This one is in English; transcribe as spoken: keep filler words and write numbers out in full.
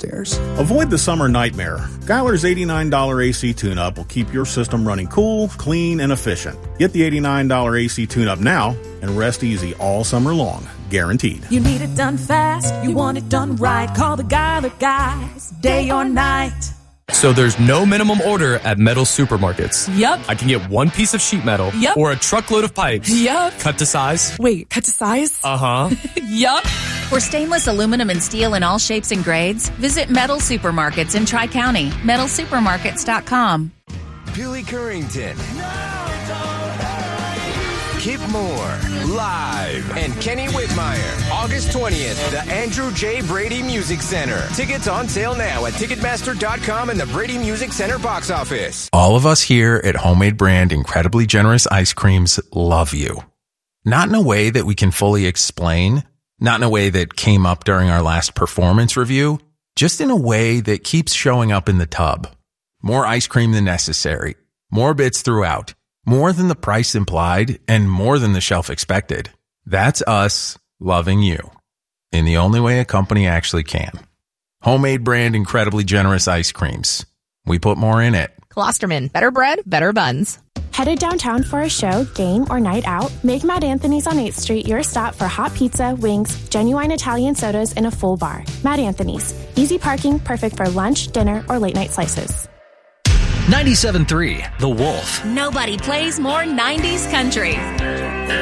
downstairs. Avoid the summer nightmare. Geiler's eighty-nine dollars A C tune-up will keep your system running cool, clean, and efficient. Get the eighty-nine dollars A C tune-up now and rest easy all summer long. Guaranteed. You need it done fast. You want it done right. Call the Geiler guys, day or night. So there's no minimum order at metal supermarkets. Yup. I can get one piece of sheet metal. Yep. Or a truckload of pipes. Yup. Cut to size. Wait, cut to size? Uh-huh. Yup. For stainless, aluminum, and steel in all shapes and grades, visit Metal Supermarkets in Tri-County. metal supermarkets dot com. Billy Currington. Kip Moore, live, and Kenny Whitmire, August twentieth, the Andrew J. Brady Music Center. Tickets on sale now at Ticketmaster dot com and the Brady Music Center box office. All of us here at Homemade Brand Incredibly Generous Ice Creams love you. Not in a way that we can fully explain, not in a way that came up during our last performance review, just in a way that keeps showing up in the tub. More ice cream than necessary, more bits throughout. More than the price implied, and more than the shelf expected. That's us loving you. In the only way a company actually can. Homemade Brand Incredibly Generous Ice Creams. We put more in it. Klosterman. Better bread, better buns. Headed downtown for a show, game, or night out? Make Mad Anthony's on eighth Street your stop for hot pizza, wings, genuine Italian sodas, and a full bar. Mad Anthony's. Easy parking, perfect for lunch, dinner, or late night slices. ninety-seven point three The Wolf. Nobody plays more nineties country.